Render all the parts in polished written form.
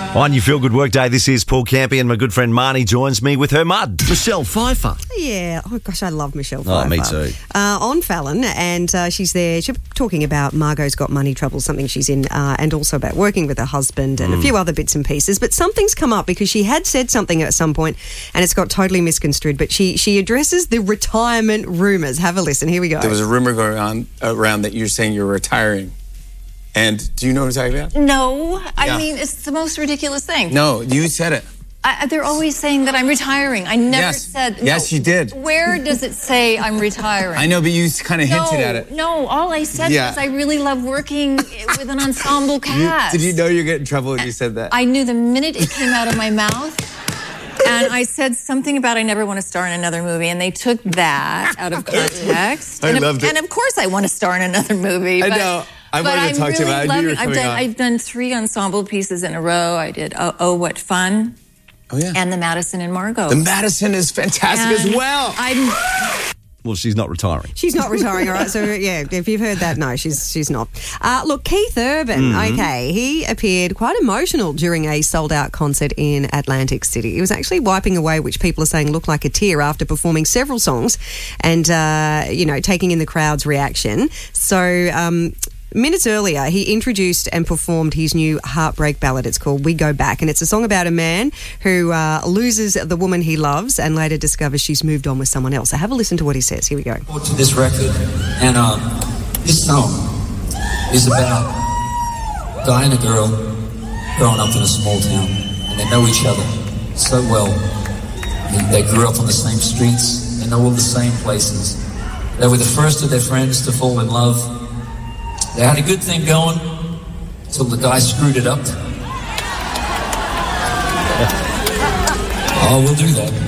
On your Feel Good Workday, this is Paul Campy and my good friend Marnie joins me with her mud, Michelle Pfeiffer. Yeah. Oh, gosh, I love Michelle Pfeiffer. Oh, me too. On Fallon, and she's there. She's talking about Margot's got money trouble, something she's in, and also about working with her husband and a few other bits and pieces. But something's come up because she had said something at some point and it's got totally misconstrued. But she addresses the retirement rumours. Have a listen. Here we go. There was a rumour going on around that you're saying you're retiring. And do you know what I'm talking about? No. I mean, it's the most ridiculous thing. No, you said it. They're always saying that I'm retiring. I never said... Yes, you did. Where does it say I'm retiring? I know, but you kind of hinted at it. No, all I said was I really love working with an ensemble cast. Did you know you'd get in trouble when you said that? I knew the minute it came out of my mouth. And I said something about I never want to star in another movie, and they took that out of context. I loved it. And of course I want to star in another movie. I know. I wanted to talk to you about it. I knew you were coming on. I've done 3 ensemble pieces in a row. I did Oh, What Fun. Oh, yeah. And the Madison and Margot. The Madison is fantastic as well. Well, she's not retiring. She's not retiring, all right? So, yeah, if you've heard that, no, she's not. Look, Keith Urban, okay, he appeared quite emotional during a sold-out concert in Atlantic City. He was actually wiping away, which people are saying looked like a tear after performing several songs and, taking in the crowd's reaction. So... minutes earlier, he introduced and performed his new heartbreak ballad. It's called We Go Back, and it's a song about a man who loses the woman he loves and later discovers she's moved on with someone else. So have a listen to what he says. Here we go. To this record, and this song is about a guy and a girl growing up in a small town, and they know each other so well. They grew up on the same streets, they know all the same places. They were the first of their friends to fall in love. They had a good thing going until the guy screwed it up. Oh, we'll do that.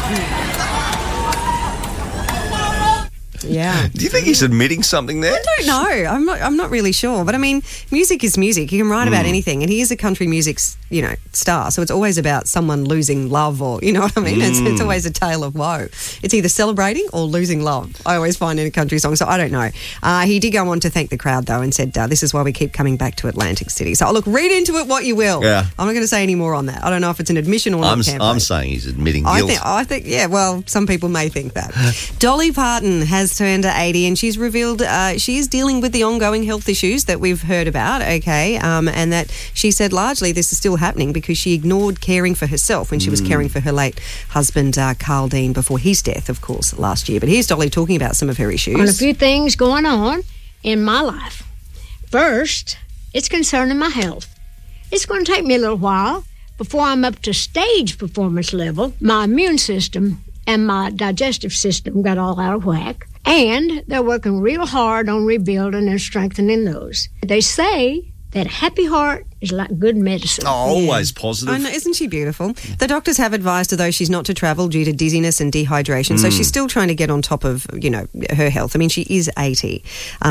Yeah. Do you think he's admitting something there? I don't know. I'm not really sure. But I mean, music is music. You can write about anything. And he is a country music, star. So it's always about someone losing love or, you know what I mean? It's always a tale of woe. It's either celebrating or losing love. I always find in a country song. So I don't know. He did go on to thank the crowd though and said, this is why we keep coming back to Atlantic City. So look, read into it what you will. Yeah. I'm not going to say any more on that. I don't know if it's an admission or not. I'm saying he's admitting guilt. I think, yeah, well, some people may think that. Dolly Parton has turned 80 and she's revealed she is dealing with the ongoing health issues that we've heard about, and that she said largely this is still happening because she ignored caring for herself when she was caring for her late husband, Carl Dean, before his death, of course, last year. But here's Dolly talking about some of her issues. On a few things going on in my life. First, it's concerning my health. It's going to take me a little while before I'm up to stage performance level. My immune system and my digestive system got all out of whack. And they're working real hard on rebuilding and strengthening those. They say that a happy heart is like good medicine. Oh, always positive. I know, isn't she beautiful? The doctors have advised her, though, she's not to travel due to dizziness and dehydration. So she's still trying to get on top of, her health. I mean, she is 80.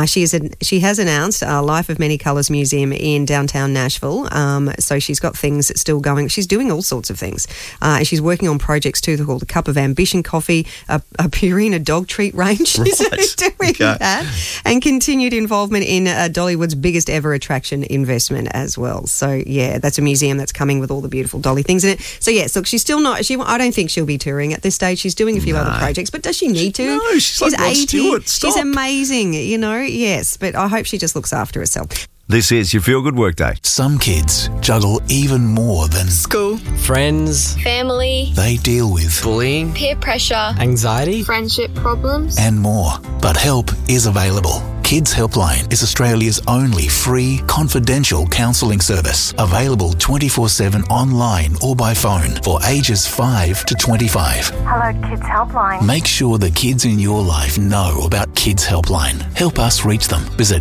She has announced a Life of Many Colours museum in downtown Nashville. So she's got things still going. She's doing all sorts of things. And she's working on projects, too, called the Cup of Ambition Coffee, a Purina dog treat range. She's doing that. And continued involvement in Dollywood's biggest ever attraction investment as well. So, yeah, that's a museum that's coming with all the beautiful Dolly things in it. So, yes, look, she's still not... I don't think she'll be touring at this stage. She's doing a few other projects, but does she need to? No, she's like Rod 80. Stewart. Stop. She's amazing, yes, but I hope she just looks after herself. This is your Feel Good Workday. Some kids juggle even more than school, friends, family. They deal with bullying, peer pressure, anxiety, friendship problems, and more. But help is available. Kids Helpline is Australia's only free, confidential counselling service, available 24/7 online or by phone for ages 5 to 25. Hello, Kids Helpline. Make sure the kids in your life know about Kids Helpline. Help us reach them. Visit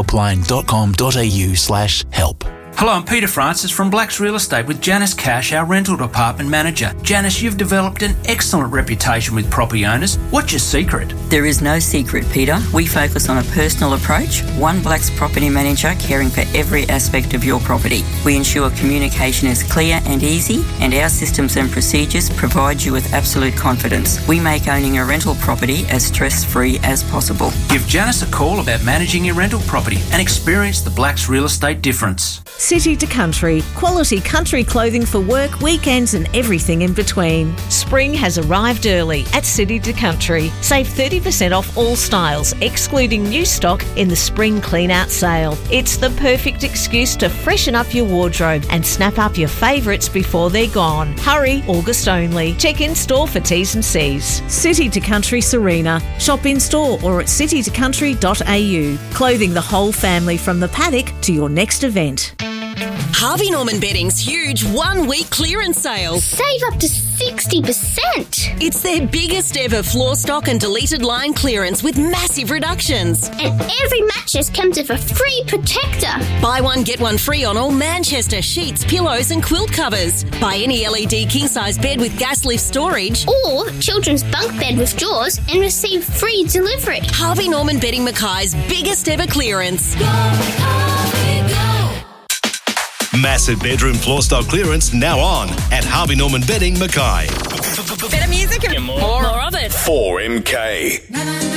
kidshelpline.com.au/help. Hello, I'm Peter Francis from Blacks Real Estate with Janice Cash, our rental department manager. Janice, you've developed an excellent reputation with property owners. What's your secret? There is no secret, Peter. We focus on a personal approach, one Blacks property manager caring for every aspect of your property. We ensure communication is clear and easy, and our systems and procedures provide you with absolute confidence. We make owning a rental property as stress-free as possible. Give Janice a call about managing your rental property and experience the Blacks Real Estate difference. City to Country. Quality country clothing for work, weekends and everything in between. Spring has arrived early at City to Country. Save 30% off all styles, excluding new stock in the spring clean-out sale. It's the perfect excuse to freshen up your wardrobe and snap up your favourites before they're gone. Hurry, August only. Check in store for T's and C's. City to Country Serena. Shop in store or at citytocountry.au. Clothing the whole family from the paddock to your next event. Harvey Norman Bedding's huge 1 week clearance sale. Save up to 60%. It's their biggest ever floor stock and deleted line clearance with massive reductions. And every mattress comes with a free protector. Buy one, get one free on all Manchester sheets, pillows and quilt covers. Buy any LED king-size bed with gas lift storage. Or children's bunk bed with drawers and receive free delivery. Harvey Norman Bedding Mackay's biggest ever clearance. Massive bedroom floor stock clearance now on at Harvey Norman Bedding Mackay. Better music and more of it. 4MK.